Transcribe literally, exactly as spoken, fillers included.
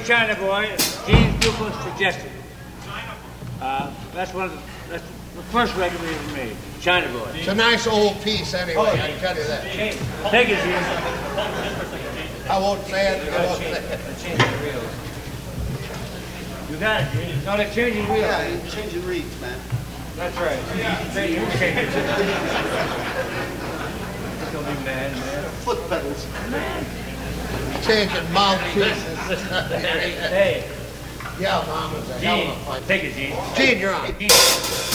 China Boy, Gene Ducal suggested. Uh, that's one of the, that's the first record we ever made, China Boy. It's a nice old piece anyway, oh, I can tell you that. Take it, Gene. I won't say it, I won't say it. You got it, Gene. It's not a changing wheel. Yeah, you're changing reeds, man. That's right. Yeah. You change it. Don't be mad, man. Foot pedals. Changing mouthpieces. Hey. Yeah, Mom, was a hell of a fight. Take it, Gene. Gene, you're on.